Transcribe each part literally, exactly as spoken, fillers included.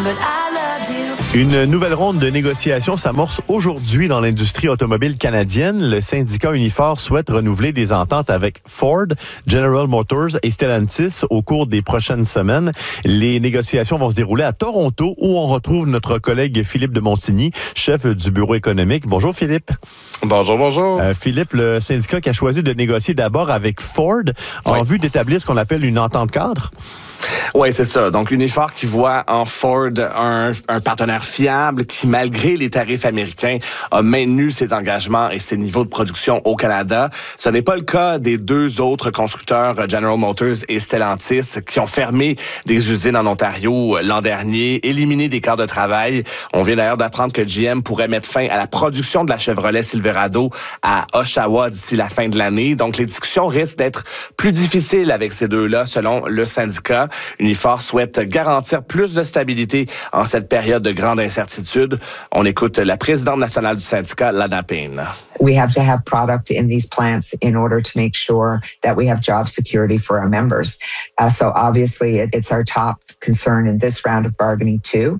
remembered I loved you. Une nouvelle ronde de négociations s'amorce aujourd'hui dans l'industrie automobile canadienne. Le syndicat Unifor souhaite renouveler des ententes avec Ford, General Motors et Stellantis au cours des prochaines semaines. Les négociations vont se dérouler à Toronto où on retrouve notre collègue Philippe de Montigny, chef du bureau économique. Bonjour Philippe. Bonjour, bonjour. Euh, Philippe, le syndicat qui a choisi de négocier d'abord avec Ford en oui. vue d'établir ce qu'on appelle une entente cadre. Oui, c'est ça. Donc, Unifor qui voit en Ford un, un partenaire fiable qui, malgré les tarifs américains, a maintenu ses engagements et ses niveaux de production au Canada. Ce n'est pas le cas des deux autres constructeurs, General Motors et Stellantis, qui ont fermé des usines en Ontario l'an dernier, éliminé des quarts de travail. On vient d'ailleurs d'apprendre que G M pourrait mettre fin à la production de la Chevrolet Silverado à Oshawa d'ici la fin de l'année. Donc, les discussions risquent d'être plus difficiles avec ces deux-là, selon le syndicat. Unifor souhaite garantir plus de stabilité en cette période de grande incertitude. On écoute la présidente nationale du syndicat, Lana Payne. We have to have product in these plants in order to make sure that we have job security for our members. Uh, so obviously it, it's our top concern in this round of bargaining too.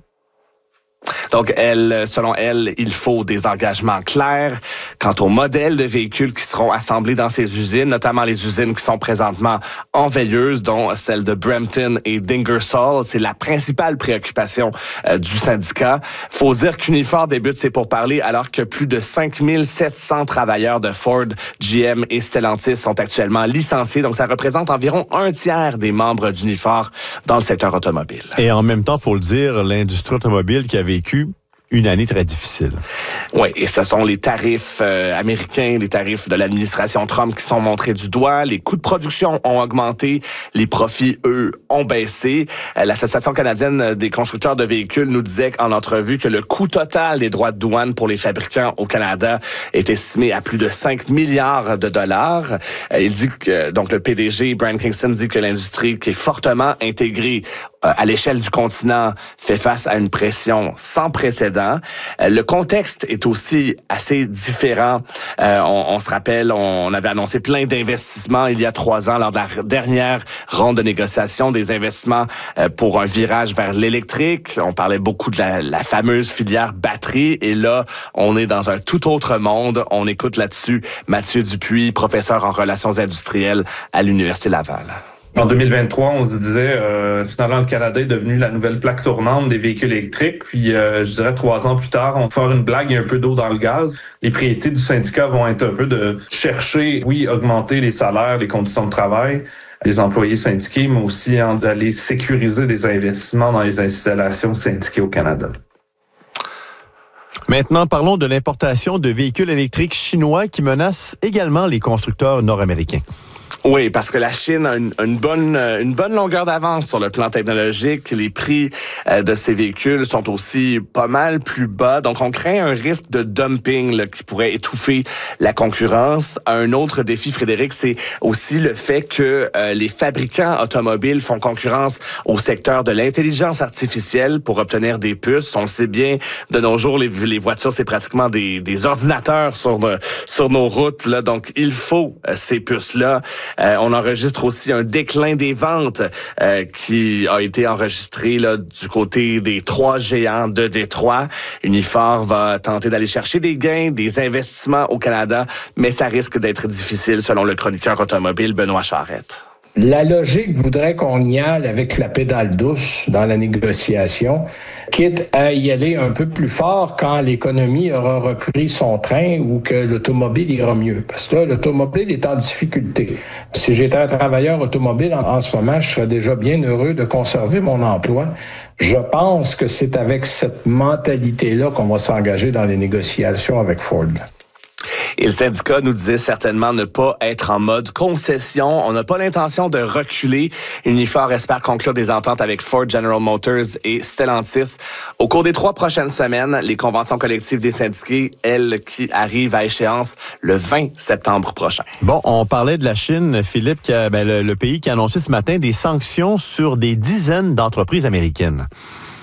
Donc, elle, selon elle, il faut des engagements clairs quant aux modèles de véhicules qui seront assemblés dans ces usines, notamment les usines qui sont présentement en veilleuse, dont celle de Brampton et d'Ingersoll. C'est la principale préoccupation euh, du syndicat. Faut dire qu'Unifor débute ses pourparlers alors que plus de cinq mille sept cents travailleurs de Ford, G M et Stellantis sont actuellement licenciés. Donc, ça représente environ un tiers des membres d'Unifor dans le secteur automobile. Et en même temps, faut le dire, l'industrie automobile qui a vécu une année très difficile. Oui, et ce sont les tarifs euh, américains, les tarifs de l'administration Trump qui sont montrés du doigt. Les coûts de production ont augmenté, les profits, eux, ont baissé. Euh, L'Association canadienne des constructeurs de véhicules nous disait en entrevue que le coût total des droits de douane pour les fabricants au Canada est estimé à plus de cinq milliards de dollars. Euh, il dit que, donc le P D G, Brian Kingston, dit que l'industrie qui est fortement intégrée euh, à l'échelle du continent fait face à une pression sans précédent. Le contexte est aussi assez différent. Euh, on, on se rappelle, on avait annoncé plein d'investissements il y a trois ans lors de la dernière ronde de négociation, des investissements euh, pour un virage vers l'électrique. On parlait beaucoup de la, la fameuse filière batterie et là, on est dans un tout autre monde. On écoute là-dessus Mathieu Dupuis, professeur en relations industrielles à l'Université Laval. En deux mille vingt-trois, on se disait, euh, finalement, le Canada est devenu la nouvelle plaque tournante des véhicules électriques. Puis, euh, je dirais, trois ans plus tard, on va faire une blague, il y a un peu d'eau dans le gaz. Les priorités du syndicat vont être un peu de chercher, oui, augmenter les salaires, les conditions de travail des employés syndiqués, mais aussi hein, d'aller sécuriser des investissements dans les installations syndiquées au Canada. Maintenant, parlons de l'importation de véhicules électriques chinois qui menacent également les constructeurs nord-américains. Oui, parce que la Chine a une, une bonne une bonne longueur d'avance sur le plan technologique. Les prix euh, de ces véhicules sont aussi pas mal plus bas. Donc, on crée un risque de dumping là, qui pourrait étouffer la concurrence. Un autre défi, Frédéric, c'est aussi le fait que euh, les fabricants automobiles font concurrence au secteur de l'intelligence artificielle pour obtenir des puces. On le sait bien, de nos jours, les, les voitures, c'est pratiquement des, des ordinateurs sur, de, sur nos routes. Là. Donc, il faut euh, ces puces-là. Euh, on enregistre aussi un déclin des ventes euh, qui a été enregistré là, du côté des trois géants de Détroit. Unifor va tenter d'aller chercher des gains, des investissements au Canada, mais ça risque d'être difficile selon le chroniqueur automobile Benoît Charette. La logique voudrait qu'on y aille avec la pédale douce dans la négociation, quitte à y aller un peu plus fort quand l'économie aura repris son train ou que l'automobile ira mieux. Parce que là, l'automobile est en difficulté. Si j'étais un travailleur automobile en, en ce moment, je serais déjà bien heureux de conserver mon emploi. Je pense que c'est avec cette mentalité-là qu'on va s'engager dans les négociations avec Ford. Et le syndicat nous disait certainement ne pas être en mode concession. On n'a pas l'intention de reculer. Unifor espère conclure des ententes avec Ford, General Motors et Stellantis. Au cours des trois prochaines semaines, les conventions collectives des syndiqués, elles, qui arrivent à échéance le vingt septembre prochain. Bon, on parlait de la Chine, Philippe, qui a, ben, le, le pays qui a annoncé ce matin des sanctions sur des dizaines d'entreprises américaines.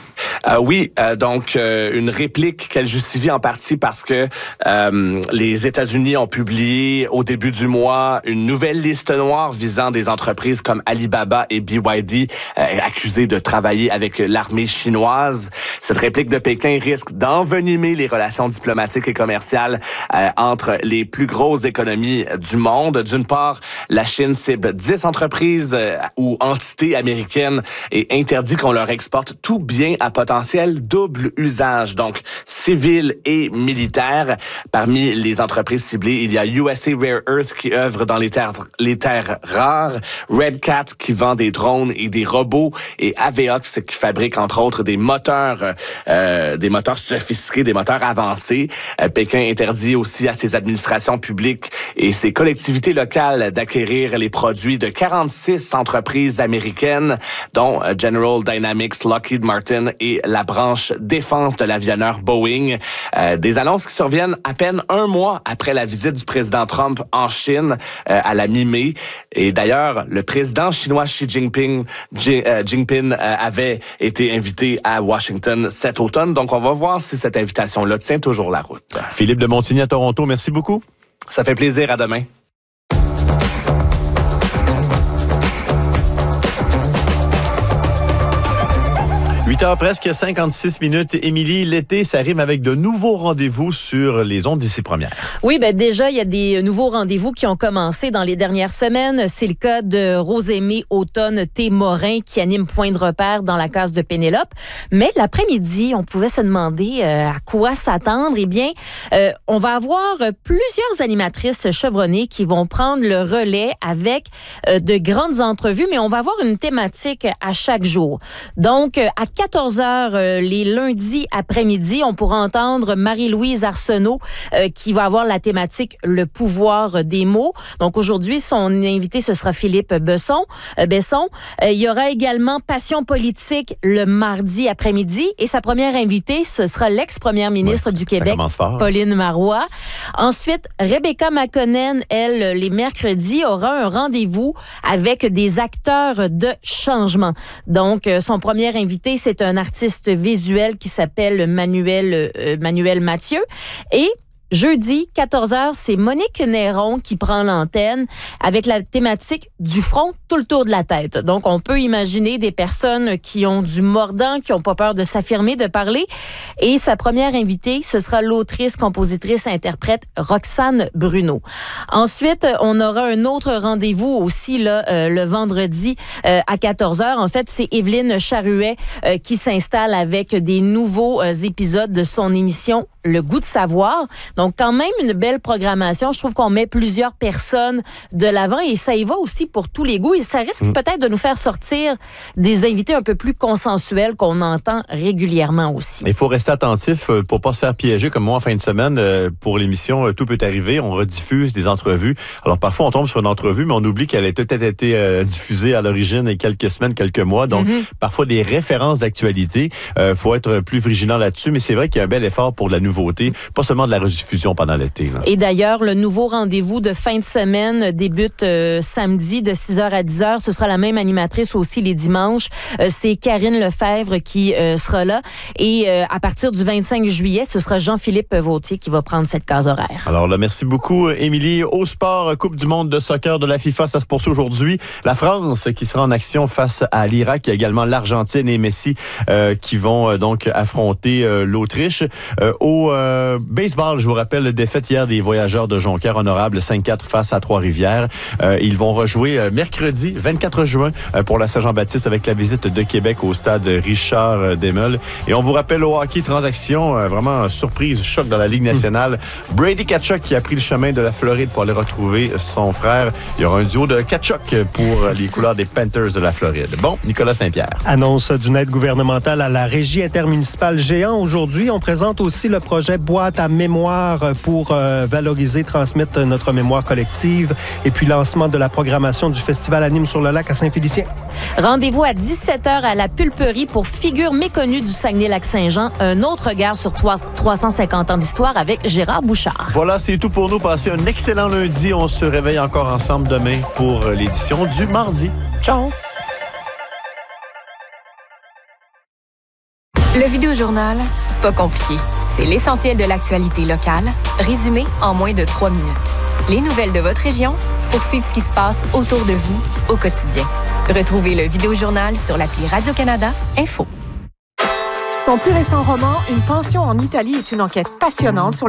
Euh, oui, euh, donc euh, une réplique qu'elle justifie en partie parce que euh, les États-Unis ont publié au début du mois une nouvelle liste noire visant des entreprises comme Alibaba et B Y D euh, accusées de travailler avec l'armée chinoise. Cette réplique de Pékin risque d'envenimer les relations diplomatiques et commerciales euh, entre les plus grosses économies du monde. D'une part, la Chine cible dix entreprises euh, ou entités américaines et interdit qu'on leur exporte tout bien à potentiel double usage, donc civil et militaire. Parmi les entreprises ciblées, il y a U S A Rare Earth qui œuvre dans les terres, les terres rares, Red Cat qui vend des drones et des robots et Aveox qui fabrique entre autres des moteurs, euh, des moteurs sophistiqués, des moteurs avancés. Euh, Pékin interdit aussi à ses administrations publiques et ses collectivités locales d'acquérir les produits de quarante-six entreprises américaines, dont General Dynamics, Lockheed Martin et la branche défense de l'avionneur Boeing. Euh, des annonces qui surviennent à peine un mois après la visite du président Trump en Chine euh, à la mi-mai. Et d'ailleurs, le président chinois Xi Jinping, Xi, euh, Jinping euh, avait été invité à Washington cet automne. Donc, on va voir si cette invitation-là tient toujours la route. Philippe de Montigny à Toronto, merci beaucoup. Ça fait plaisir. À demain. huit heures presque, cinquante-six minutes. Émilie, l'été, ça rime avec de nouveaux rendez-vous sur les ondes d'ici première. Oui, ben déjà, il y a des nouveaux rendez-vous qui ont commencé dans les dernières semaines. C'est le cas de Rosémée Automne T. Morin qui anime Point de repère dans la case de Pénélope. Mais l'après-midi, on pouvait se demander euh, à quoi s'attendre. Eh bien, euh, on va avoir plusieurs animatrices chevronnées qui vont prendre le relais avec euh, de grandes entrevues, mais on va avoir une thématique à chaque jour. Donc, à quatorze heures euh, les lundis après-midi, on pourra entendre Marie-Louise Arsenault euh, qui va avoir la thématique « Le pouvoir des mots ». Donc aujourd'hui, son invité, ce sera Philippe Besson. Euh, Besson. Euh, il y aura également Passion politique le mardi après-midi et sa première invitée, ce sera l'ex-première ministre ouais, du Québec, fort, Pauline Marois. Ensuite, Rebecca McConnell, elle, les mercredis, aura un rendez-vous avec des acteurs de changement. Donc, euh, son premier invité, c'est un artiste visuel qui s'appelle Manuel, euh, Manuel Mathieu. Et jeudi, quatorze heures, c'est Monique Néron qui prend l'antenne avec la thématique du front tout le tour de la tête. Donc, on peut imaginer des personnes qui ont du mordant, qui n'ont pas peur de s'affirmer, de parler. Et sa première invitée, ce sera l'autrice, compositrice, interprète Roxane Bruno. Ensuite, on aura un autre rendez-vous aussi là, euh, le vendredi euh, à quatorze heures. En fait, c'est Évelyne Charuet euh, qui s'installe avec des nouveaux euh, épisodes de son émission Le goût de savoir. Donc, quand même, une belle programmation. Je trouve qu'on met plusieurs personnes de l'avant et ça y va aussi pour tous les goûts. Et ça risque mmh. peut-être de nous faire sortir des invités un peu plus consensuels qu'on entend régulièrement aussi. Il faut rester attentif pour pas se faire piéger comme moi en fin de semaine. Pour l'émission Tout peut arriver, on rediffuse des entrevues. Alors, parfois, on tombe sur une entrevue, mais on oublie qu'elle a peut-être été euh, diffusée à l'origine il y a quelques semaines, quelques mois. Donc, mmh. parfois, des références d'actualité. Il euh, faut être plus vigilant là-dessus. Mais c'est vrai qu'il y a un bel effort pour de la nouveauté, pas seulement de la rediffusion pendant l'été. Là. Et d'ailleurs, le nouveau rendez-vous de fin de semaine débute euh, samedi de six heures à dix heures. Ce sera la même animatrice aussi les dimanches. Euh, c'est Karine Lefebvre qui euh, sera là. Et euh, à partir du vingt-cinq juillet, ce sera Jean-Philippe Vautier qui va prendre cette case horaire. Alors là, merci beaucoup, Émilie. Au sport, Coupe du monde de soccer de la FIFA, ça se poursuit aujourd'hui. La France qui sera en action face à l'Irak. Il y a également l'Argentine et Messi euh, qui vont euh, donc affronter euh, l'Autriche. Euh, au euh, baseball, je vous rappelle, la défaite hier des Voyageurs de Jonquière, honorable cinq quatre face à Trois-Rivières. Euh, ils vont rejouer euh, mercredi vingt-quatre juin euh, pour la Saint-Jean-Baptiste avec la visite de Québec au stade Richard euh, Desmeules. Et on vous rappelle au hockey, transaction, euh, vraiment surprise, choc dans la Ligue nationale. Mmh. Brady Tkachuk qui a pris le chemin de la Floride pour aller retrouver son frère. Il y aura un duo de Tkachuk pour les couleurs des Panthers de la Floride. Bon, Nicolas Saint-Pierre. Annonce d'une aide gouvernementale à la Régie intermunicipale Géant. Aujourd'hui, on présente aussi le projet Boîte à mémoire pour euh, valoriser, transmettre notre mémoire collective et puis lancement de la programmation du Festival Anime sur le lac à Saint-Félicien. Rendez-vous à dix-sept heures à la Pulperie pour Figure méconnue du Saguenay-Lac-Saint-Jean, un autre regard sur trois cent cinquante ans d'histoire avec Gérard Bouchard. Voilà, c'est tout pour nous. Passez un excellent lundi. On se réveille encore ensemble demain pour l'édition du mardi. Ciao! Le Vidéojournal, c'est pas compliqué. C'est l'essentiel de l'actualité locale, résumé en moins de trois minutes. Les nouvelles de votre région pour suivre ce qui se passe autour de vous au quotidien. Retrouvez le Vidéojournal sur l'appli Radio-Canada Info. Son plus récent roman, Une pension en Italie, est une enquête passionnante sur